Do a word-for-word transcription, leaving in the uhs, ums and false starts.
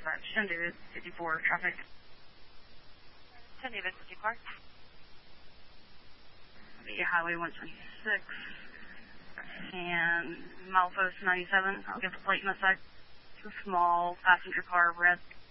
five, Shin David, fifty-four, traffic. Shin David, fifty-four. The Highway one twenty-six and Milepost ninety-seven. I'll get the plate in a sec. It's a small passenger car, red.